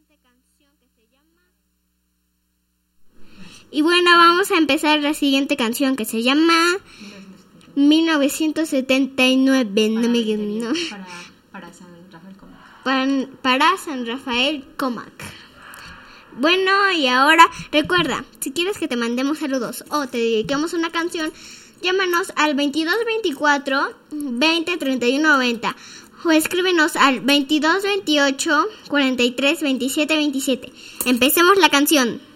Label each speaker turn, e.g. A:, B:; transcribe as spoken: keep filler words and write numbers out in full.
A: siguiente canción que se llama... Y bueno, vamos a empezar la siguiente canción que se llama mil novecientos setenta y nueve.
B: Para,
A: no me...
B: batería,
A: no.
B: para, para San Rafael Comac.
A: Para, para San Rafael Comac. Bueno, y ahora recuerda, si quieres que te mandemos saludos o te dediquemos una canción, llámanos al veintidós veinticuatro veinte treinta y uno noventa o escríbenos al veintidós veintiocho cuarenta y tres veintisiete veintisiete. Empecemos la canción.